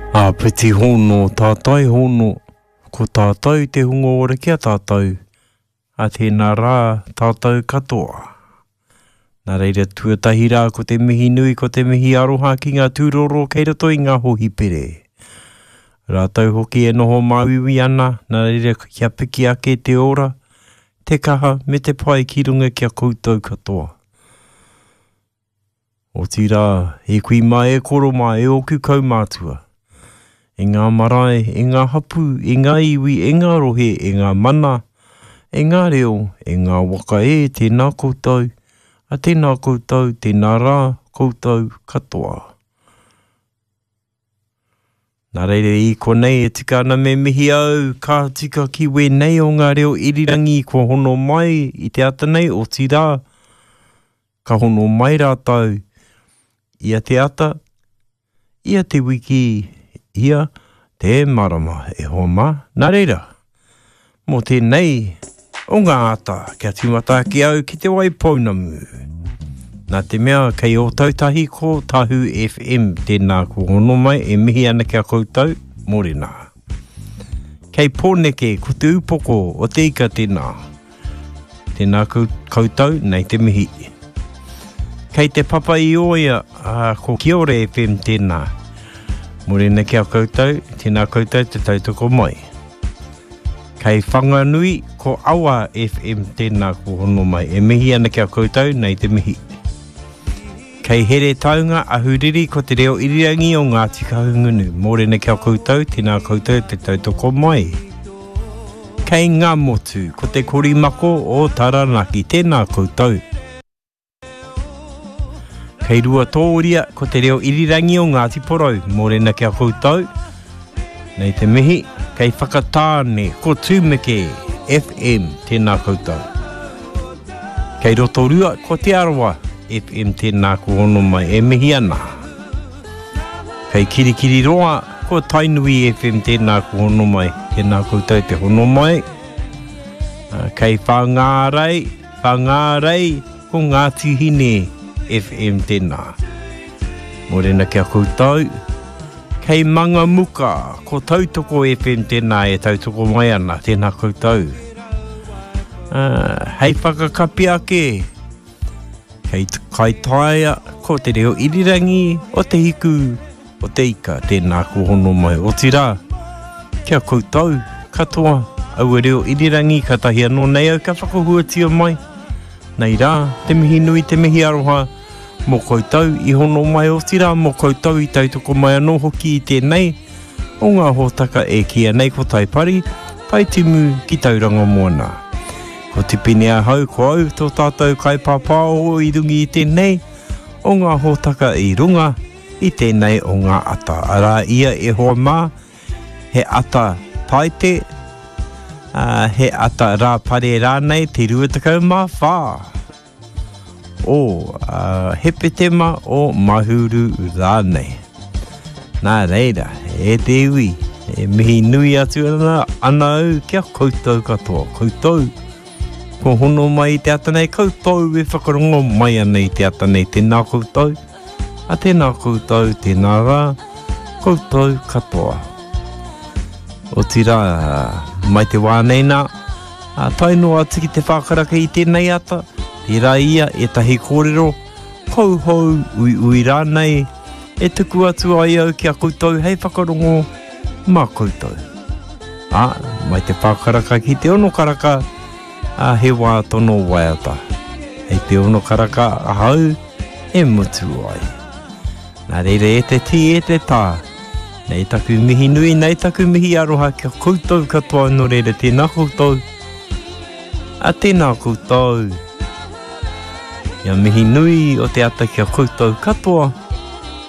A piti hono, tātai hono, ko tātai te hungo ora kia tātai, a tēnā rā tātai katoa. Nā reira tuatahi rā ko te mihi nui, ko te mihi aroha ki ngā tūroro kei rato i ngā hohi pere. Rātau hoki e noho māwiwi ana, nā reira kia piki ake te ora, te kaha me te pai ki runga kia koutou katoa. O tira, e kui mai e koro mai e oku kaumātua. E ngā marae, e ngā hapu, e ngā iwi, e ngā rohe, e ngā mana, e ngā reo, e ngā waka e tēnā koutou, a tēnā koutou, tēnā rā koutou katoa. Nā reire i konei e tika ana me mihi au, ka tika ki wenei o ngā reo irirangi ko hono mai i te atanei o tira, ka hono mai rātau, ia te ata, ia te wiki, ia te marama e homa. Nā reira, mō tēnei, o ngā ata, kia tumata ki au ki te wai pounamu. Nā te mea, kei o tautahi ko Tahu FM, tēnā ko hono mai, e mihi ana kia koutou, morena. Kei pōneke, ko te upoko, o te ika tēnā. Tēnā koutou, nei te mihi. Kei te papa i oia, ko Kiore FM tēnā. Morena kia koutou, tēnā koutou te tautoko mai. Kei whanganui, ko Awa FM tēnā ko hono mai, e mihi ana kia koutou, nei te mihi. Kei here taunga ahuriri ko te reo irirangi o ngā tikahungunu, morena kia koutou, tēnā koutou te tautoko mai. Kei ngā motu, ko te korimako o Taranaki, tēnā koutou. Kei rua tōria, ko te reo irirangi o Ngāti Porou, morena kia koutou, nei te mihi. Kei whakatāne, ko Tūmeke FM, tēnā koutou. Kei Rotorua, ko te Arawa FM, tēnā ko hono mai, e mihi ana. Kei Kirikiri Roa, ko Tainui FM, tēnā ko hono mai, tēnā koutou te hono mai. Kei Whangārei, ko Ngāti Hine FM tēnā. Morena kia koutou. Kei Mangamuka, ko Tautoko FM tēnā e tautoko mai ana, tēnā koutou. Hei whakakapi ake. Kei Kaitaia, ko te reo irirangi, o te hiku, o te ika, tēnā ko hono mai. O tira, kia koutou, katoa, au e reo irirangi, ka tahi anō nei au ka whakahuatia mai. Nei rā, te mihi nui, te mihi aroha, mō koutou i hono mai o tira, mō koutou i tautoko mai anō hoki i tēnei, o ngā hōtaka e kia nei ko taipari, pai timu ki tauranga moana. Ko tipine a hau ko au, tō tātou kai pāpāo i rungi i tēnei, o ngā hōtaka i runga, i tēnei o ngā ata. Arā ia e hoa mā, he ata taite, he ata rā pare rānei, te ruatakau mā whā. O hepetema o mahuru rānei. Nā reira, e te iwi, e mihi nui atu ana au kia koutou katoa. Koutou, ko hono mai te atanei, koutou e whakarongo mai anei te atanei, tēnā koutou, a tēnā koutou, tēnā rā, koutou katoa. O tira, mai te wāneina, tainoa tiki te whakaraka i tēnei ata, tērā ia e tahi kōrero, hau ui rānei, e tuku atu ai au kia koutou, hei whakarongo, mā koutou. Mai te whakaraka ki te ono karaka, he wā tono waiata. Hei te ono karaka ahau, e mutu ai. Nā reire e te ti e te tā, nei taku mihi nui, nei taku mihi aroha kia koutou katoa no reire tēnā koutou. A tēnā koutou. Ia mihi nui o te ata kia koutou katoa.